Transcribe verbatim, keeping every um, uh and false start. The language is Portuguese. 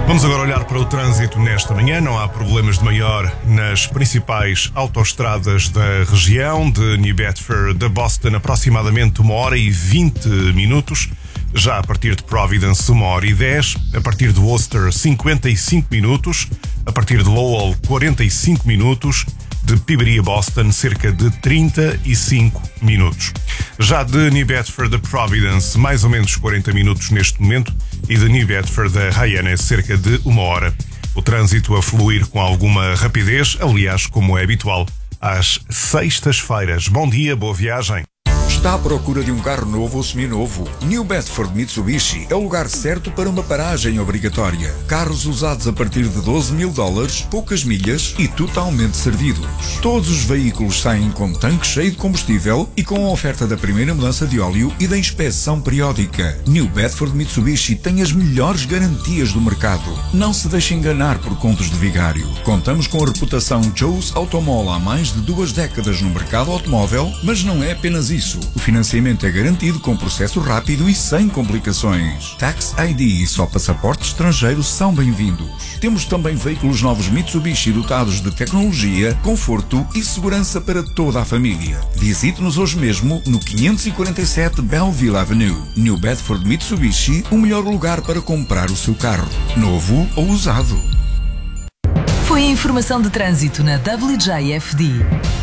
Vamos agora olhar para o trânsito nesta manhã. Não há problemas de maior nas principais autoestradas da região, de New Bedford a Boston, aproximadamente uma hora e vinte minutos. Já a partir de Providence, uma hora e dez. A partir de Worcester, cinquenta e cinco minutos. A partir de Lowell, quarenta e cinco minutos. De Peabody a Boston, cerca de trinta e cinco minutos. Já de New Bedford a Providence, mais ou menos quarenta minutos neste momento, e de New Bedford a Hyannis, cerca de uma hora. O trânsito a fluir com alguma rapidez, aliás, como é habitual, às sextas-feiras. Bom dia, boa viagem. Está à procura de um carro novo ou seminovo? New Bedford Mitsubishi é o lugar certo para uma paragem obrigatória. Carros usados a partir de doze mil dólares, poucas milhas e totalmente servidos. Todos os veículos saem com tanque cheio de combustível e com a oferta da primeira mudança de óleo e da inspeção periódica. New Bedford Mitsubishi tem as melhores garantias do mercado. Não se deixe enganar por contos de vigário. Contamos com a reputação Joe's Automall há mais de duas décadas no mercado automóvel, mas não é apenas isso. O financiamento é garantido com processo rápido e sem complicações. Tax I D e só passaportes estrangeiros são bem-vindos. Temos também veículos novos Mitsubishi dotados de tecnologia, conforto e segurança para toda a família. Visite-nos hoje mesmo no quinhentos e quarenta e sete Belleville Avenue. New Bedford Mitsubishi, o melhor lugar para comprar o seu carro, novo ou usado. Foi a informação de trânsito na W J F D.